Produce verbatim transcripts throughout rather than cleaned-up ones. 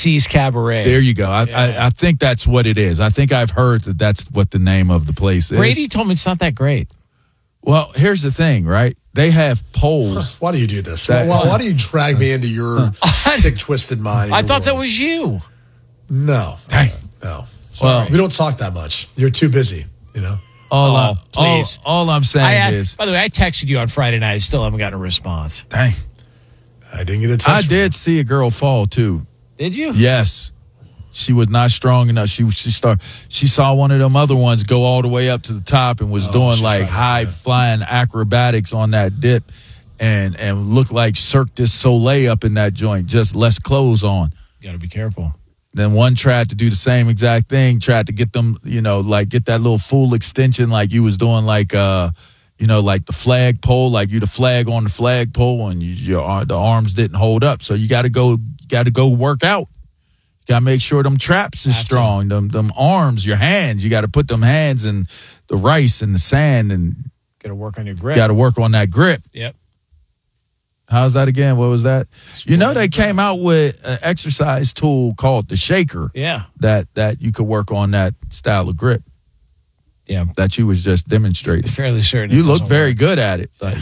C's Cabaret. There you go. I, Yeah. I, I think that's what it is. I think I've heard that that's what the name of the place is. Brady told me it's not that great. Well, here's the thing, right? They have polls. Why do you do this? That- why, why do you drag me into your sick, twisted mind? I your thought that world? was you. No. Hey. No. Well, We don't talk that much. You're too busy, you know? all, Oh, I'm, all, please. all I'm saying I had, is, by the way, I texted you on Friday night. I still haven't gotten a response. dang, I didn't get a text. I from did see a girl fall too. Did you? Yes. She was not strong enough. She she start. She saw one of them other ones go all the way up to the top and was Oh, doing she like tried that, high yeah. flying acrobatics on that dip, and and looked like Cirque du Soleil up in that joint. Just less clothes on. You got to be careful. Then one tried to do the same exact thing. Tried to get them, you know, like get that little full extension, like you was doing, like uh, you know, like the flag pole, like you the flag on the flag pole, and you, your the arms didn't hold up. So you got to go, got to go work out. You got to make sure them traps is Have to. strong. Them them arms, your hands. You got to put them hands in the rice and the sand, and Got to work on your grip. got to work on that grip. Yep. How's that again? What was that? You know, they came out with an exercise tool called the shaker. Yeah. That that you could work on that style of grip Yeah. that you was just demonstrating. Fairly certain. You it look doesn't very work. good at it, like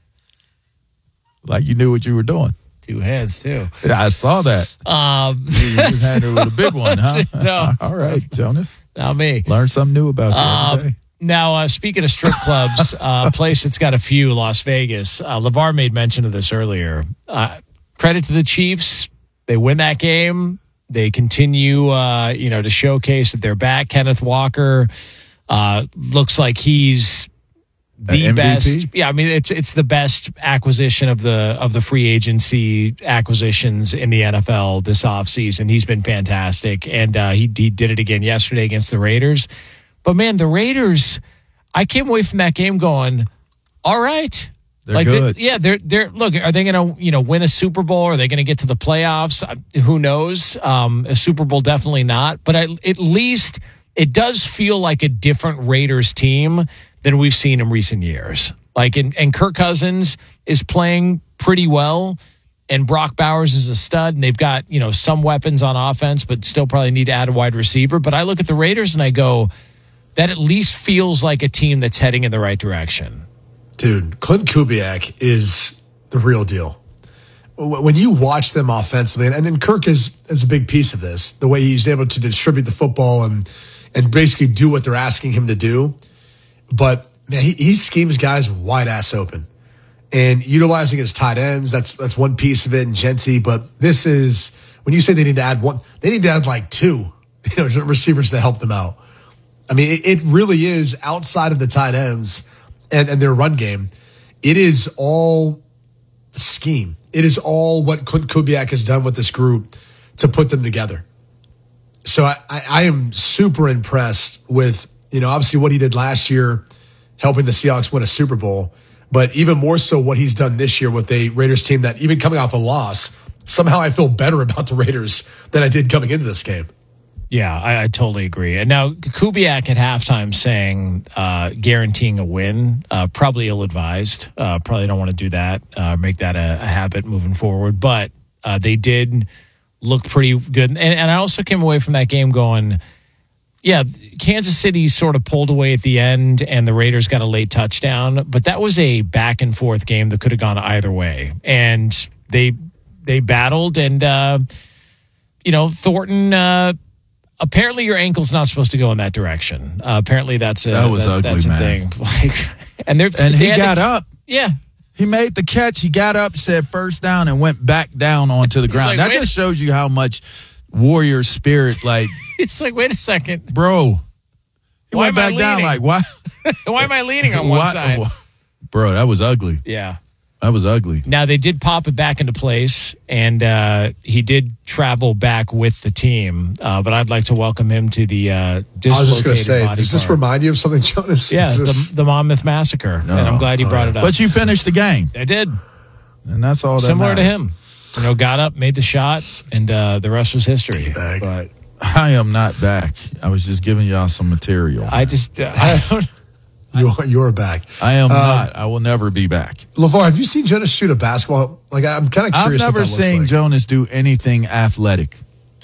like you knew what you were doing. Two hands, too. I saw that. Um, You just had it with a big one, huh? No. All right, Jonas. not me. Learn something new about you every Um, day. now, uh, speaking of strip clubs, uh, a place that's got a few, Las Vegas. Uh, LeVar made mention of this earlier. Uh, credit to the Chiefs. They win that game. They continue, uh, you know, to showcase that they're back. Kenneth Walker uh, looks like he's the An M V P? best. Yeah, I mean, it's it's the best acquisition of the of the free agency acquisitions in the N F L this offseason. He's been fantastic, and uh, he he did it again yesterday against the Raiders. But man, the Raiders, I came away from that game going, all right. They're like good. They, yeah, they're they're look, are they going to, you know, win a Super Bowl? Are they going to get to the playoffs? Uh, Who knows? Um, a Super Bowl definitely not, but I, at least it does feel like a different Raiders team than we've seen in recent years. Like and, and Kirk Cousins is playing pretty well. And Brock Bowers is a stud, and they've got, you know, some weapons on offense, but still probably need to add a wide receiver. But I look at the Raiders and I go, that at least feels like a team that's heading in the right direction. Dude, Clint Kubiak is the real deal. When you watch them offensively, and then Kirk is, is a big piece of this, the way he's able to distribute the football and and basically do what they're asking him to do. But man, he, he schemes guys wide ass open. And utilizing his tight ends, that's that's one piece of it, and Genty. But this is, when you say they need to add one, they need to add like two, you know, receivers to help them out. I mean, it, it really is outside of the tight ends and, and their run game. It is all scheme. It is all what Clint Kubiak has done with this group to put them together. So I, I, I am super impressed with, you know, obviously what he did last year, helping the Seahawks win a Super Bowl, but even more so what he's done this year with a Raiders team that, even coming off a loss, somehow I feel better about the Raiders than I did coming into this game. Yeah, I, I totally agree. And now Kubiak at halftime saying uh, guaranteeing a win, uh, probably ill-advised. Uh, probably don't want to do that, uh, make that a, a habit moving forward. But uh, they did look pretty good. And, and I also came away from that game going, yeah, Kansas City sort of pulled away at the end and the Raiders got a late touchdown. But that was a back-and-forth game that could have gone either way. And they they battled and, uh, you know, Thornton... Uh, Apparently, your ankle's not supposed to go in that direction. Uh, apparently, that's a That was that, ugly, that's a man. thing. Like, and they're And they he had got to- up. Yeah, He made the catch. He got up, said first down, and went back down onto the ground. like, that wait- just shows you how much warrior spirit, like, it's like, wait a second, bro. He Why went am I back down leaning? like, why? why am I leaning on one why- side? Bro, that was ugly. Yeah. That was ugly. Now they did pop it back into place, and uh, he did travel back with the team. Uh, but I'd like to welcome him to the uh, dislocated I was just going to say, body does this part. remind you of something, Jonas? Yeah, Is this- the, the Monmouth Massacre, No. and I'm glad you Oh, brought yeah. it up. But you finished the game, I did. and that's all that Similar to matters. him. You know, got up, made the shot, and uh, the rest was history. Bag. But I am not back. I was just giving y'all some material. I just, uh, I don't. You are, you're back. I am Um, not. I will never be back. LeVar, have you seen Jonas shoot a basketball? Like, I'm kind of I've curious. never what that looks seen like. Jonas do anything athletic.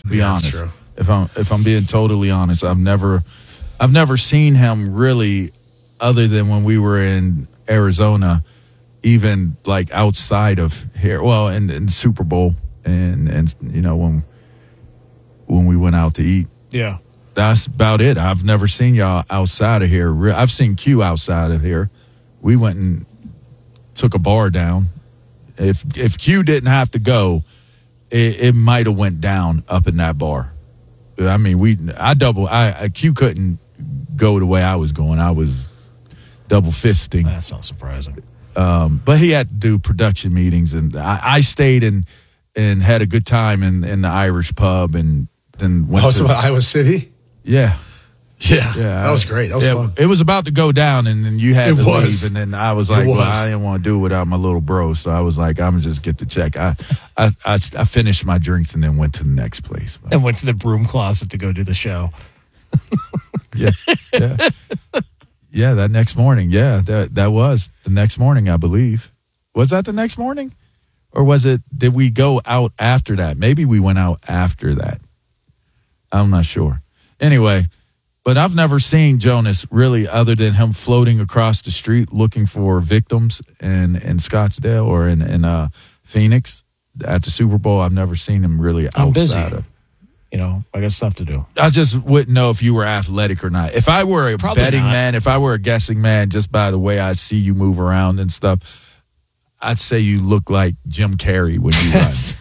Be Yeah, honest. that's true. If I'm if I'm being totally honest, I've never I've never seen him really, other than when we were in Arizona, even like outside of here. Well, in, in Super Bowl and and you know when when we went out to eat. Yeah. That's about it. I've never seen y'all outside of here. Re- I've seen Q outside of here. We went and took a bar down. If if Q didn't have to go, it, it might have went down up in that bar. I mean, we I double. I, I Q couldn't go the way I was going. I was double fisting. That's not surprising. Um, but he had to do production meetings, and I, I stayed and and had a good time in, in the Irish pub, and then went Oh, to so about Iowa City? yeah. Yeah. Yeah, That was great. That was it, fun. It was about to go down, and then you had It to was. leave, and then I was like, It "Well, was. I didn't want to do it without my little bro," so I was like, "I'm gonna just get the check." I, I, I, I finished my drinks and then went to the next place. But, And went to the broom closet to go do the show. yeah, yeah, yeah. That next morning, yeah, that that was the next morning, I believe. Was that the next morning, or was it? Did we go out after that? Maybe we went out after that. I'm not sure. Anyway. But I've never seen Jonas really, other than him floating across the street looking for victims in, in Scottsdale or in, in uh, Phoenix at the Super Bowl. I've never seen him really I'm busy. outside of. You know, I got stuff to do. I just wouldn't know if you were athletic or not. If I were a Probably betting not. man, if I were a guessing man, just by the way I see you move around and stuff, I'd say you look like Jim Carrey when you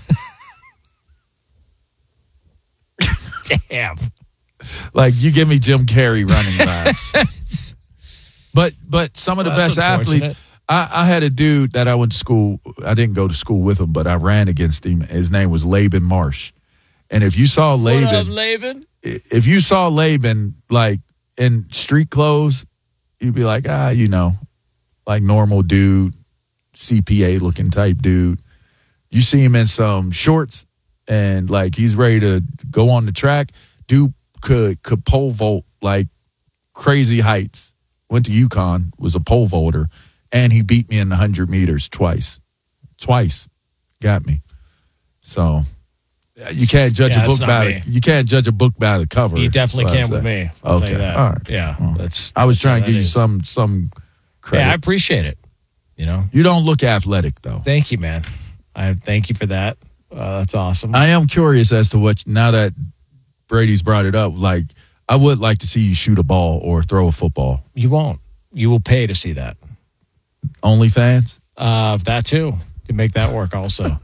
run. Damn. Like you give me Jim Carrey running vibes. But but some of the Well, best that's athletes. unfortunate. I, I had a dude that I went to school. I didn't go to school with him, but I ran against him. His name was Laban Marsh. And if you saw What up, Laban, Laban? if you saw Laban like in street clothes, you'd be like, ah, you know, like normal dude, C P A looking type dude. You see him in some shorts and like he's ready to go on the track. Dude could could pole vault like crazy heights. Went to UConn, was a pole vaulter, and he beat me in the hundred meters twice. Twice. Got me. So you can't judge Yeah, a that's book not by me. the, you can't judge a book by the cover. You definitely That's can what with I me. say. I'll okay. tell you that. All right. Yeah. Well, That's I was that's trying how to give that you is. some some credit. Yeah, I appreciate it. You know, You don't look athletic though. thank you, man. I thank you for that. Uh, that's awesome. I am curious as to what now that Brady's brought it up. Like, I would like to see you shoot a ball or throw a football. You won't. You will pay to see that. OnlyFans. Uh, that too. Can make that work also.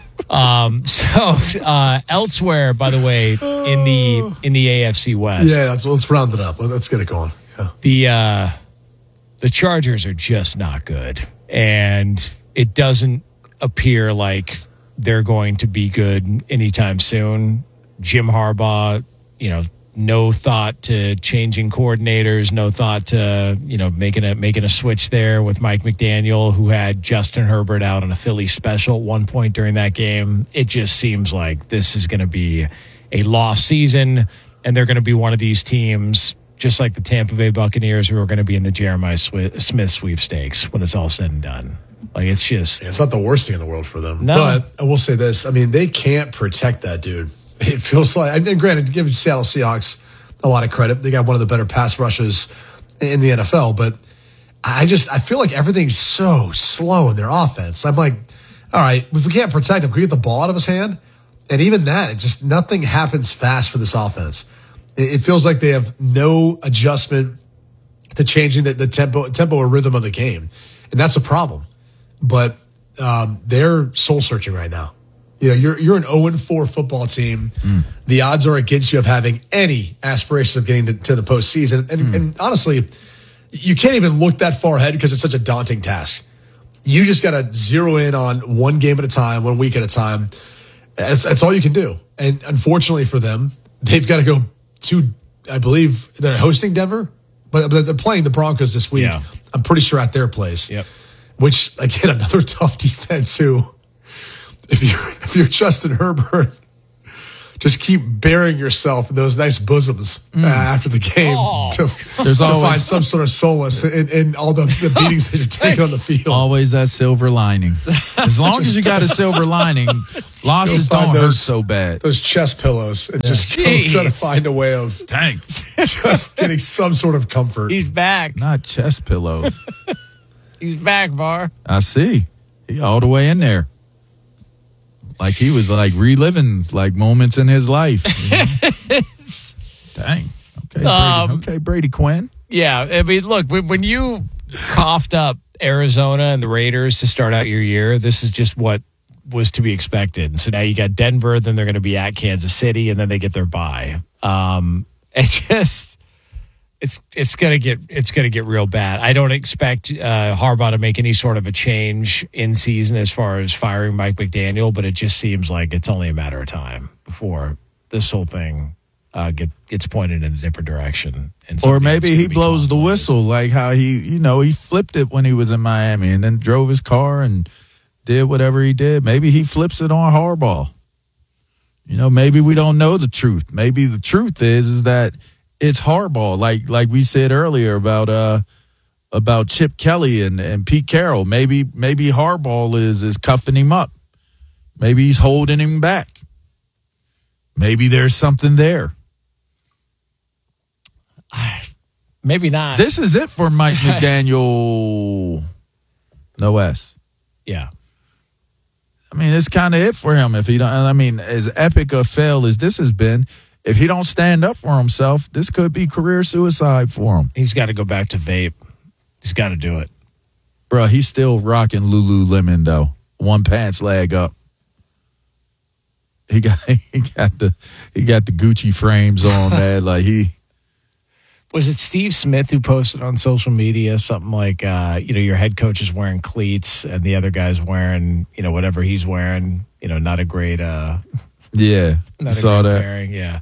um, so uh, elsewhere, by the way, in the in the A F C West, Yeah, that's, let's round it up. Let- Let's get it going. Yeah. the uh, the Chargers are just not good, and it doesn't appear like they're going to be good anytime soon. Jim Harbaugh, you know, no thought to changing coordinators, no thought to, you know, making a making a switch there with Mike McDaniel, who had Justin Herbert out on a Philly special at one point during that game. It just seems like this is going to be a lost season, and they're going to be one of these teams, just like the Tampa Bay Buccaneers, who are going to be in the Jeremiah Swi- Smith sweepstakes when it's all said and done. Like, it's just, It's not the worst thing in the world for them. No. But I will say this. I mean, they can't protect that dude. It feels like, and granted, give the Seattle Seahawks a lot of credit. They got one of the better pass rushes in the N F L, but I just, I feel like everything's so slow in their offense. I'm like, all right, if we can't protect him, can we get the ball out of his hand? And even that, it just, nothing happens fast for this offense. It, it feels like they have no adjustment to changing the, the tempo, tempo or rhythm of the game. And that's a problem. But um, they're soul searching right now. You know, you're you're an oh and four football team. Mm. The odds are against you of having any aspirations of getting to, to the postseason. And, mm. and honestly, you can't even look that far ahead because it's such a daunting task. You just got to zero in on one game at a time, one week at a time. That's, that's all you can do. And unfortunately for them, they've got to go to, I believe, they're hosting Denver, but they're playing the Broncos this week. Yeah. I'm pretty sure at their place. Yep. Which, again, another tough defense who, if you're, if you're Justin Herbert, just keep burying yourself in those nice bosoms mm. uh, after the game oh. to, There's to always, find some sort of solace in, in all the, the beatings that you're taking on the field. Always that silver lining. As long as you got a silver lining, losses don't those, hurt so bad. Those chest pillows and yeah. just go, try to find a way of Dang. just getting some sort of comfort. He's back. Not chest pillows. He's back, Var. I see. He all the way in there. Like he was like reliving like moments in his life. You know? Dang. Okay, Brady. Um, okay, Brady Quinn. Yeah, I mean, look, when you coughed up Arizona and the Raiders to start out your year, this is just what was to be expected. And so now you got Denver, then they're going to be at Kansas City, and then they get their bye. Um, it just it's it's gonna get it's gonna get real bad. I don't expect uh, Harbaugh to make any sort of a change in season as far as firing Mike McDaniel, but it just seems like it's only a matter of time before this whole thing uh, get, gets pointed in a different direction. And or maybe he blows the whistle, like how he, you know, he flipped it when he was in Miami and then drove his car and did whatever he did. Maybe he flips it on Harbaugh. You know, maybe we don't know the truth. Maybe the truth is is that it's Harbaugh, like like we said earlier about uh about Chip Kelly and, and Pete Carroll. Maybe maybe Harbaugh is is cuffing him up. Maybe he's holding him back. Maybe there's something there. Maybe not. This is it for Mike McDaniel. No S. Yeah. I mean, it's kind of it for him. If he don't, I mean, as epic a fail as this has been, if he don't stand up for himself, this could be career suicide for him. He's got to go back to vape. He's got to do it. Bro, he's still rocking Lululemon, though. One pants leg up. He got he got the he got the Gucci frames on, man. Like he was it Steve Smith who posted on social media something like, uh, you know, your head coach is wearing cleats and the other guy's wearing, you know, whatever he's wearing. You know, not a great. Uh, Yeah, I saw that. Pairing, yeah,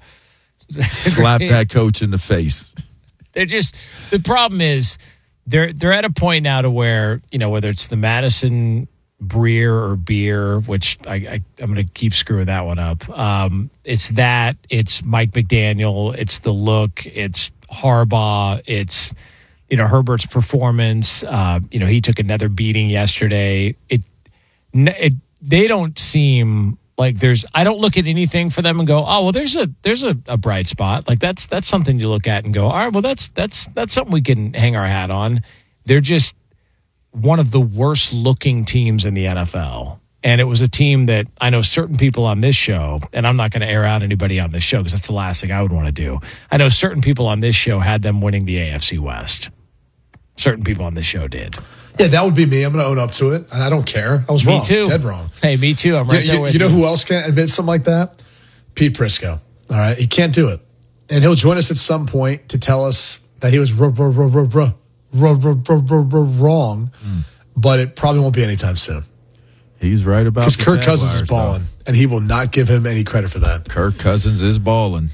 slap that coach in the face. They're just the problem is they're they're at a point now to where, you know, whether it's the Madison Breer or Beer, which I, I I'm going to keep screwing that one up. Um, it's that it's Mike McDaniel, it's the look, it's Harbaugh, it's you know Herbert's performance. Uh, you know he took another beating yesterday. It it they don't seem. Like there's, I don't look at anything for them and go, oh well, there's a there's a, a bright spot. Like that's that's something you look at and go, all right, well that's that's that's something we can hang our hat on. They're just one of the worst looking teams in the N F L, and it was a team that I know certain people on this show, and I'm not going to air out anybody on this show because that's the last thing I would want to do. I know certain people on this show had them winning the A F C West. Certain people on this show did. Yeah, that would be me. I'm going to own up to it. I don't care. I was me wrong. Too. Dead wrong. Hey, me too. I'm right you, there you, with you. You know who else can't admit something like that? Pete Prisco. All right? He can't do it. And he'll join us at some point to tell us that he was r- r- r- r- r- r- r- r- r- wrong, mm. but it probably won't be anytime soon. He's right about Because Kirk Cousins is balling, and he will not give him any credit for that. Kirk Cousins is balling.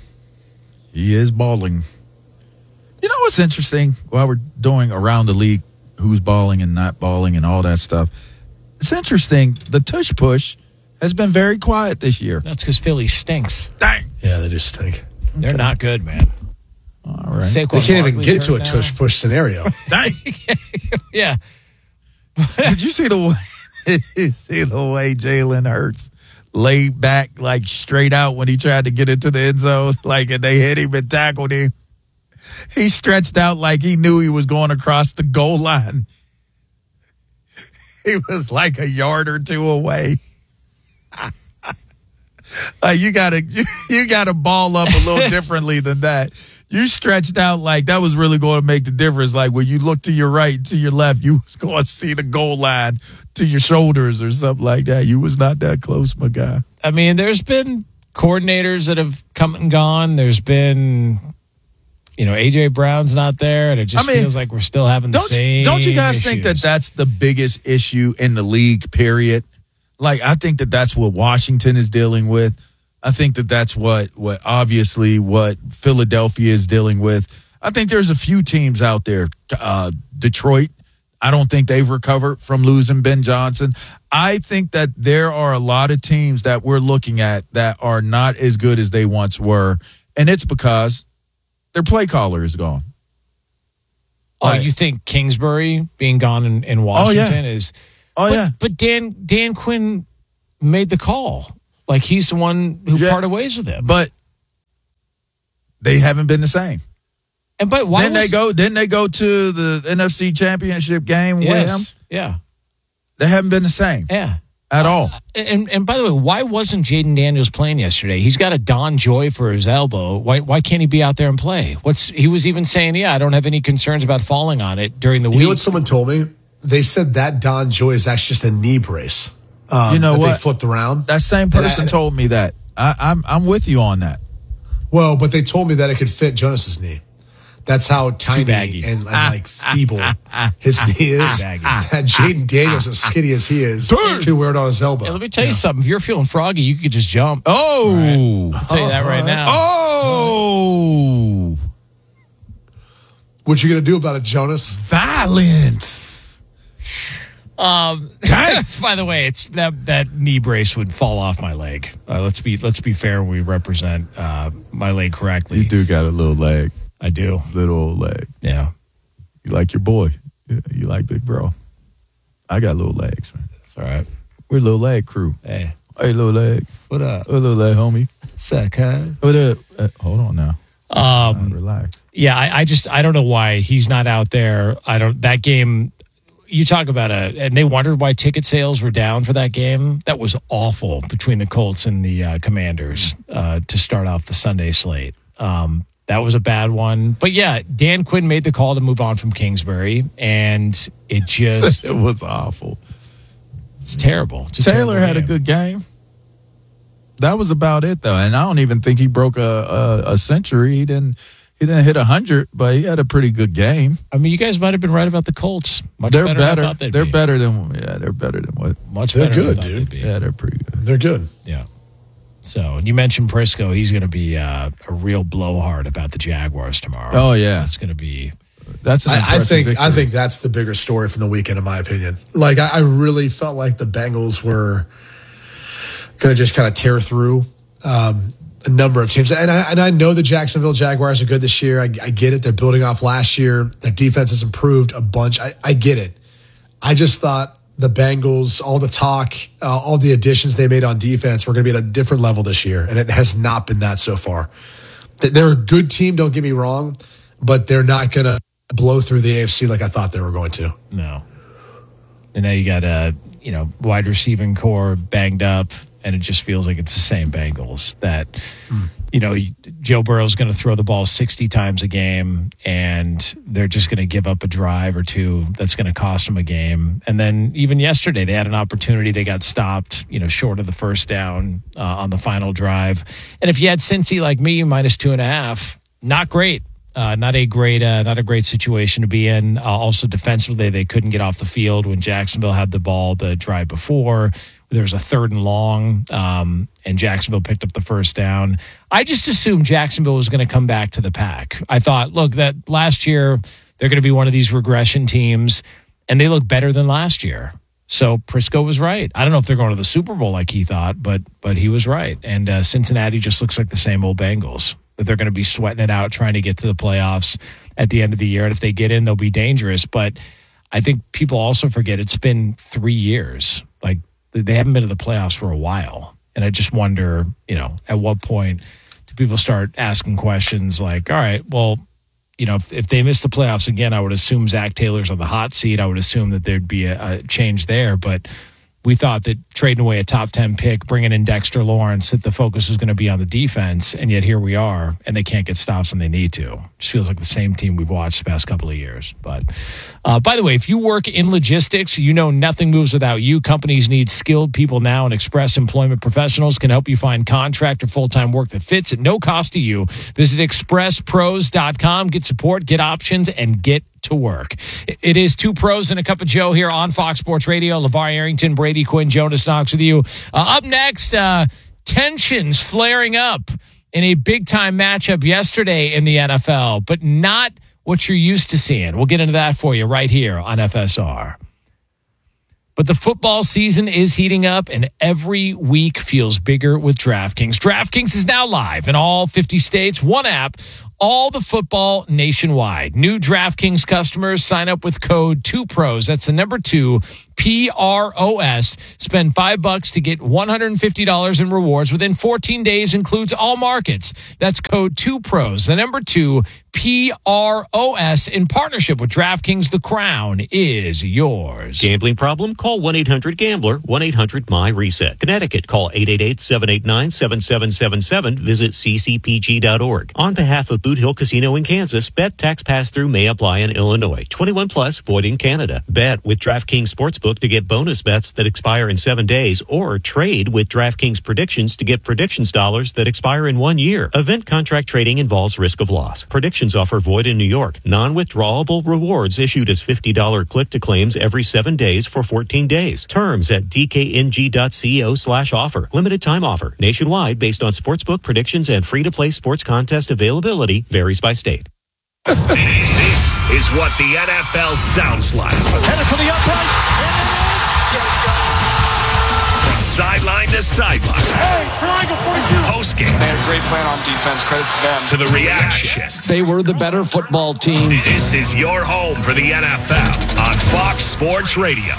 He is balling. You know what's interesting? While we're doing around the league, who's balling and not balling and all that stuff. It's interesting. The tush push has been very quiet this year. That's because Philly stinks. Dang. Yeah, they just stink. They're okay. Not good, man. All right. Saquon they can't even get to a now. tush push scenario. Dang. Yeah. Did you see the way, you see the way Jalen Hurts laid back, like straight out when he tried to get into the end zone? Like, and they hit him and tackled him. He stretched out like he knew he was going across the goal line. He was like a yard or two away. uh, you gotta you, you gotta ball up a little differently than that. You stretched out like that was really going to make the difference. Like when you look to your right, to your left, you was going to see the goal line to your shoulders or something like that. You was not that close, my guy. I mean, there's been coordinators that have come and gone. There's been. You know, A J Brown's not there, and it just I mean, feels like we're still having the don't, same Don't you guys issues. think that that's the biggest issue in the league, period? Like, I think that that's what Washington is dealing with. I think that that's what, what obviously, what Philadelphia is dealing with. I think there's a few teams out there, uh, Detroit. I don't think they've recovered from losing Ben Johnson. I think that there are a lot of teams that we're looking at that are not as good as they once were, and it's because their play caller is gone. Oh, Like, you think Kingsbury being gone in, in Washington yeah. is? Oh but, yeah, but Dan Dan Quinn made the call. Like he's the one who Yeah. parted ways with him. but they haven't been the same. And but why Didn't was, they go? Didn't they go to the N F C Championship game with him? Yes, yeah, They haven't been the same yeah. at all. And and by the way, why wasn't Jaden Daniels playing yesterday? He's got a Don Joy for his elbow. Why why can't he be out there and play? What's he was even saying? Yeah, I don't have any concerns about falling on it during the You week. know what someone told me? They said that Don Joy is actually just a knee brace. Um, You know that what? They flipped around. That same person And I- told me that. I, I'm I'm with you on that. Well, but they told me that it could fit Jonas's knee. That's how tiny baggy. and, and like feeble his knee is. Baggy. And Jaden Daniels, as skinny as he is, could wear it on his elbow. Hey, let me tell you something. If you're feeling froggy, you could just jump. Oh, I'll tell you that right now. oh, What you gonna do about it, Jonas? violence. Um, by the way, it's that that knee brace would fall off my leg. Uh, let's be let's be fair. We represent uh, my leg correctly. You do got a little leg, I do. little old leg. Yeah. You like your boy. You you like big bro. I got little legs, man. It's all right. We're a little leg crew. Hey, Hey, little leg. what up? Hey, little leg, homie. Suck, huh? What up? Uh, hold on now. Um, Uh, relax. yeah, I, I just I don't know why he's not out there. I don't that game. You talk about a, and they wondered why ticket sales were down for that game. That was awful between the Colts and the uh, Commanders uh, to start off the Sunday slate. Um, that was a bad one. But yeah, Dan Quinn made the call to move on from Kingsbury, and it just It was awful. it's terrible. It's a Taylor terrible had a game. good game. That was about it, though, and I don't even think he broke a a, a century. He didn't. He didn't hit a hundred, but he had a pretty good game. I mean, you guys might have been right about the Colts. Much They're better. Than I better. thought they'd They're be. better than yeah. They're better than what? Much They're better. than I good, thought dude. they'd be. Yeah, they're pretty good. They're good. Yeah. So you mentioned Prisco. He's going to be uh, a real blowhard about the Jaguars tomorrow. Oh yeah, It's going to be. that's an I, I impressive think victory. I think that's the bigger story from the weekend, in my opinion. Like I, I really felt like the Bengals were going to just kind of tear through um, a number of teams, and I and I know the Jacksonville Jaguars are good this year. I, I get it; they're building off last year. Their defense has improved a bunch. I, I get it. I just thought the Bengals, all the talk, uh, all the additions they made on defense, were going to be at a different level this year, and it has not been that so far. They're a good team, don't get me wrong, but they're not going to blow through the A F C like I thought they were going to. No. And now you got a you know wide receiving core banged up, and it just feels like it's the same Bengals that mm. you know Joe Burrow's going to throw the ball sixty times a game, and they're just going to give up a drive or two that's going to cost them a game. And then even yesterday they had an opportunity, they got stopped, you know, short of the first down uh, on the final drive. And if you had Cincy like me, minus two and a half, not great. Uh, not a great, uh, not a great situation to be in. Uh, also, defensively, they couldn't get off the field when Jacksonville had the ball the drive before. There was a third and long, um, and Jacksonville picked up the first down. I just assumed Jacksonville was going to come back to the pack. I thought, look, that last year they're going to be one of these regression teams, and they look better than last year. So Prisco was right. I don't know if they're going to the Super Bowl like he thought, but but he was right. And uh, Cincinnati just looks like the same old Bengals. That they're going to be sweating it out, trying to get to the playoffs at the end of the year. And if they get in, they'll be dangerous. But I think people also forget it's been three years. Like, they haven't been to the playoffs for a while. And I just wonder, you know, at what point do people start asking questions like, all right, well, you know, if, if they miss the playoffs again, I would assume Zach Taylor's on the hot seat. I would assume that there'd be a, a change there. But we thought that trading away a top ten pick, bringing in Dexter Lawrence, that the focus was going to be on the defense, and yet here we are, and they can't get stops when they need to. Just feels like the same team we've watched the past couple of years. But uh, by the way, if you work in logistics, you know nothing moves without you. Companies need skilled people now, and Express Employment Professionals can help you find contract or full-time work that fits at no cost to you. Visit express pros dot com. Get support, get options, and get to work. It is Two Pros and a Cup of Joe here on Fox Sports Radio. LeVar Arrington, Brady Quinn, Jonas Knox with you. Uh, up next, uh, tensions flaring up in a big-time matchup yesterday in the N F L, but not what you're used to seeing. We'll get into that for you right here on F S R. But the football season is heating up, and every week feels bigger with DraftKings. DraftKings is now live in all fifty states. One app, all the football nationwide. New DraftKings customers sign up with code two pros. That's the number two, P R O S. Spend five bucks to get one hundred fifty dollars in rewards within fourteen days. Includes all markets. That's code two pros. The number two, P R O S. In partnership with DraftKings, the crown is yours. Gambling problem? Call one eight hundred gambler, one eight hundred M Y reset. Connecticut, call eight eight eight, seven eight nine, seven seven seven seven. Visit c c p g dot org. On behalf of Boot Hill Casino in Kansas, bet tax pass-through may apply in Illinois. twenty-one plus, void in Canada. Bet with DraftKings Sportsbook to get bonus bets that expire in seven days, or trade with DraftKings Predictions to get predictions dollars that expire in one year. Event contract trading involves risk of loss. Predictions offer void in New York. Non-withdrawable rewards issued as fifty dollars click-to-claims every seven days for fourteen days. Terms at d k n g dot co slash offer. Limited time offer. Nationwide based on sportsbook predictions and free-to-play sports contest availability varies by state. This is what the N F L sounds like. Headed for the uprights. From sideline to sideline. Hey, triangle forty-two. Post game. They had a great plan on defense. Credit to them. To the reactions. They were the better football team. This is your home for the N F L on Fox Sports Radio.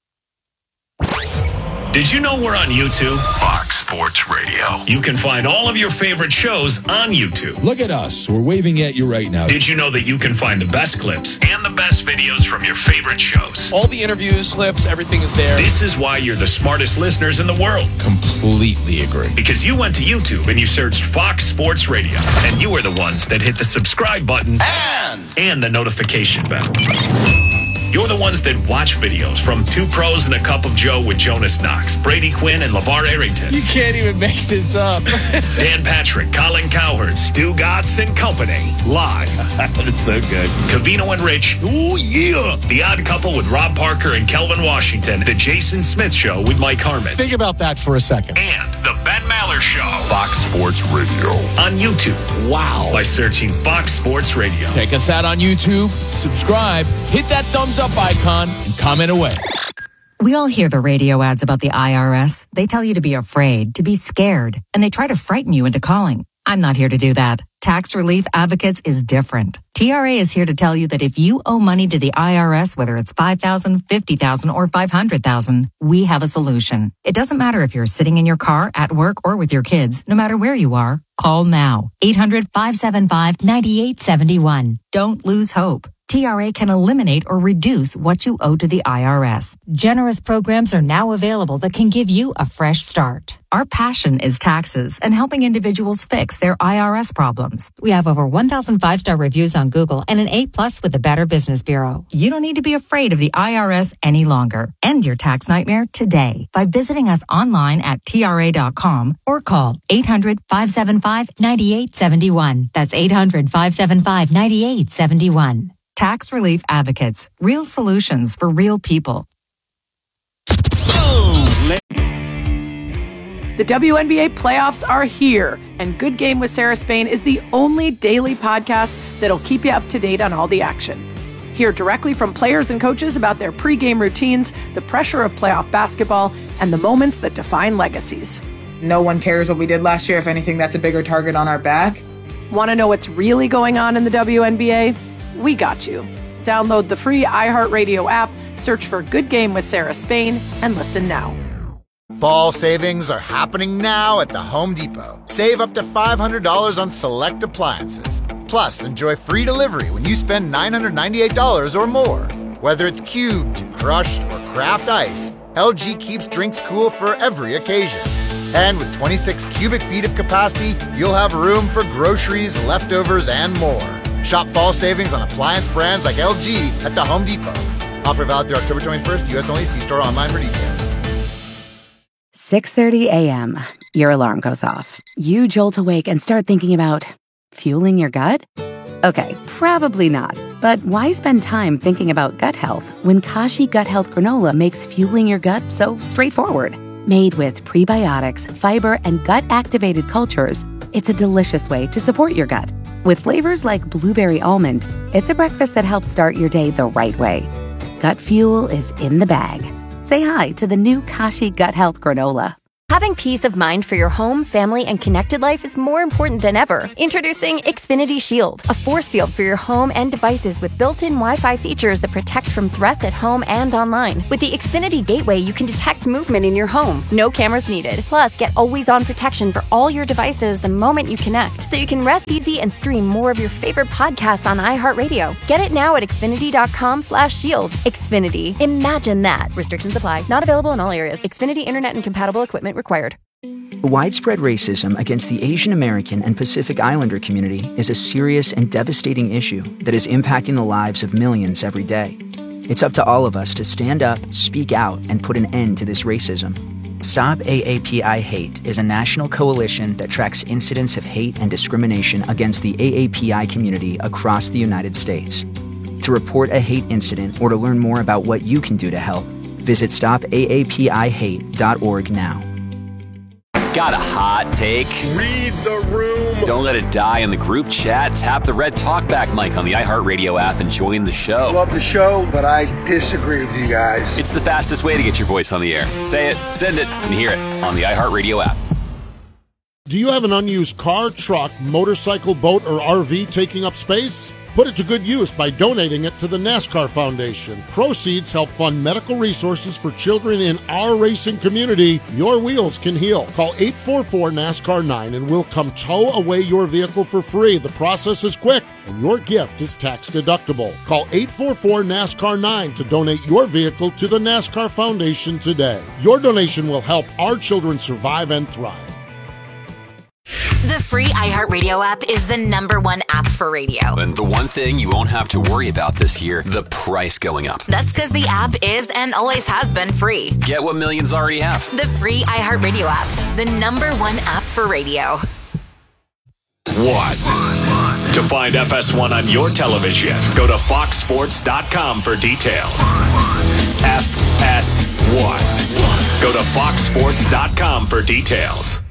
Did you know we're on YouTube? Fox Sports Radio. You can find all of your favorite shows on YouTube. Look at us. We're waving at you right now. Did you know that you can find the best clips and the best videos from your favorite shows? All the interviews, clips, everything is there. This is why you're the smartest listeners in the world. Completely agree. Because you went to YouTube and you searched Fox Sports Radio. And you are the ones that hit the subscribe button And, and the notification bell. You're the ones that watch videos from Two Pros and a Cup of Joe with Jonas Knox, Brady Quinn, and LeVar Arrington. You can't even make this up. Dan Patrick, Colin Cowherd, Stu Gotts and company. Live. That's so good. Covino and Rich. Oh, yeah. The Odd Couple with Rob Parker and Kelvin Washington. The Jason Smith Show with Mike Harmon. Think about that for a second. And the Ben Maller Show. Fox Sports Radio. On YouTube. Wow. By searching Fox Sports Radio. Check us out on YouTube. Subscribe. Hit that thumbs up icon and comment away. We all hear the radio ads about the I R S. They tell you to be afraid, to be scared, and they try to frighten you into calling. I'm not here to do that. Tax Relief Advocates is different. T R A is here to tell you that if you owe money to the I R S, whether it's five thousand dollars, fifty thousand dollars, or five hundred thousand dollars, we have a solution. It doesn't matter if you're sitting in your car, at work, or with your kids. No matter where you are, call now. eight hundred, five seven five, nine eight seven one. Don't lose hope. T R A can eliminate or reduce what you owe to the I R S. Generous programs are now available that can give you a fresh start. Our passion is taxes and helping individuals fix their I R S problems. We have over one thousand five-star reviews on Google and an A plus with the Better Business Bureau. You don't need to be afraid of the I R S any longer. End your tax nightmare today by visiting us online at T R A dot com or call eight hundred, five seven five, nine eight seven one. That's eight hundred, five seven five, nine eight seven one. Tax Relief Advocates. Real solutions for real people. The W N B A playoffs are here, and Good Game with Sarah Spain is the only daily podcast that'll keep you up to date on all the action. Hear directly from players and coaches about their pregame routines, the pressure of playoff basketball, and the moments that define legacies. No one cares what we did last year. If anything, that's a bigger target on our back. Want to know what's really going on in the W N B A? We got you. Download the free iHeartRadio app, search for Good Game with Sarah Spain, and listen now. Fall savings are happening now at the Home Depot. Save up to five hundred dollars on select appliances. Plus, enjoy free delivery when you spend nine hundred ninety-eight dollars or more. Whether it's cubed, crushed, or craft ice, L G keeps drinks cool for every occasion. And with twenty-six cubic feet of capacity, you'll have room for groceries, leftovers, and more. Shop fall savings on appliance brands like L G at the Home Depot. Offer valid through October twenty-first. U S only. See store online for details. six thirty a.m. Your alarm goes off. You jolt awake and start thinking about fueling your gut? Okay, probably not. But why spend time thinking about gut health when Kashi Gut Health Granola makes fueling your gut so straightforward? Made with prebiotics, fiber, and gut-activated cultures, it's a delicious way to support your gut With flavors like blueberry almond, it's a breakfast that helps start your day the right way. Gut Fuel is in the bag. Say hi to the new Kashi Gut Health Granola. Having peace of mind for your home, family, and connected life is more important than ever. Introducing Xfinity Shield, a force field for your home and devices with built-in Wi-Fi features that protect from threats at home and online. With the Xfinity Gateway, you can detect movement in your home. No cameras needed. Plus, get always-on protection for all your devices the moment you connect, so you can rest easy and stream more of your favorite podcasts on iHeartRadio. Get it now at Xfinity.com slash shield. Xfinity. Imagine that. Restrictions apply. Not available in all areas. Xfinity Internet and compatible equipment required. Widespread racism against the Asian American and Pacific Islander community is a serious and devastating issue that is impacting the lives of millions every day. It's up to all of us to stand up, speak out, and put an end to this racism. Stop A A P I Hate is a national coalition that tracks incidents of hate and discrimination against the A A P I community across the United States. To report a hate incident or to learn more about what you can do to help, visit stop A A P I hate dot org now. Got a hot take? Read the room. Don't let it die in the group chat. Tap the red talkback mic on the iHeartRadio app and join the show. Love the show, but I disagree with you guys. It's the fastest way to get your voice on the air. Say it, send it, and hear it on the iHeartRadio app. Do you have an unused car, truck, motorcycle, boat, or R V taking up space? Put it to good use by donating it to the NASCAR Foundation. Proceeds help fund medical resources for children in our racing community. Your wheels can heal. Call eight four four NASCAR nine and we'll come tow away your vehicle for free. The process is quick and your gift is tax deductible. Call eight four four NASCAR nine to donate your vehicle to the NASCAR Foundation today. Your donation will help our children survive and thrive. The free iHeartRadio app is the number one app for radio. And the one thing you won't have to worry about this year, the price going up. That's because the app is and always has been free. Get what millions already have. The free iHeartRadio app, the number one app for radio. One. To find F S one on your television, go to fox sports dot com for details. F S one. Go to fox sports dot com for details.